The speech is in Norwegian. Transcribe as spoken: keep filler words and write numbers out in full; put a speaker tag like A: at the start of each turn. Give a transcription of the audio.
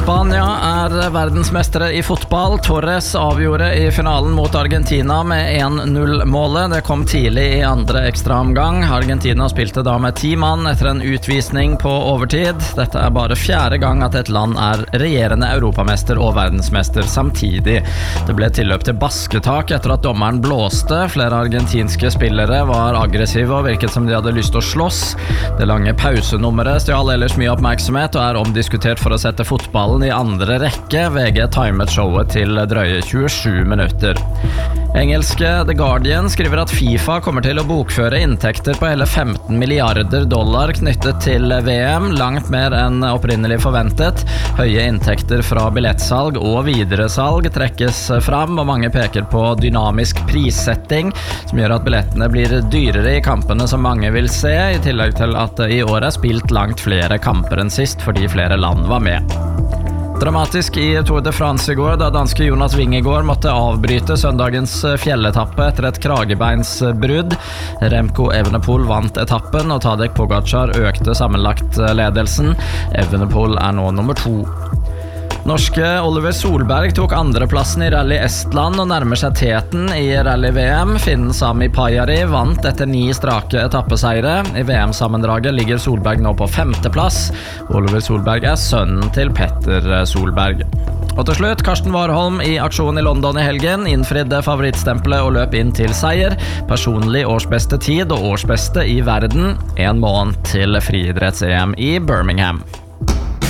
A: Spania er verdensmestere i fotball. Torres avgjorde i finalen mot Argentina med en null-målet. Det kom tidlig i andre ekstraomgang. Argentina spilte da med ti mann etter en utvisning på overtid. Dette er bare fjerde gang at et land er regjerende europamester og verdensmester samtidig. Det ble tilløp til basketak etter at dommeren blåste. Flere argentinske spillere var aggressive og virket som de hadde lyst til å slåss. Det lange pausenummeret stjal ellers mye oppmerksomhet og er omdiskutert for å sette fotballen i andre rekke. V G timet showet til drøye tjuesju minutter. Engelske The Guardian skriver at FIFA kommer til å bokføre inntekter på hele femten milliarder dollar knyttet til V M, langt mer enn opprinnelig forventet. Høye inntekter fra billettsalg og videresalg trekkes fram, og mange peker på dynamisk prissetting, som gjør at billettene blir dyrere i kampene som mange vil se, i tillegg til at det i år er spilt langt flere kamper enn sist fordi flere land var med. Dramatisk i Tour de France i går, da danske Jonas Vingegaard måtte avbryte søndagens fjelletappe etter et kragebeinsbrudd. Remco Evenepoel vant etappen, og Tadej Pogacar økte sammenlagt ledelsen. Evenepoel er nå nummer to. Norske Oliver Solberg tok andreplassen i Rally Estland og nærmer seg teten i Rally V M. Finnen Sami Pajari vant etter ni strake etappeseire. I V M-sammendraget ligger Solberg nå på femteplass. Oliver Solberg er sønnen til Petter Solberg. Og til slutt, Karsten Warholm i aksjon i London i helgen, innfridde favorittstempelet og løp inn til seier. Personlig årsbeste tid og årsbeste i verden. En måned til friidretts-E M i Birmingham.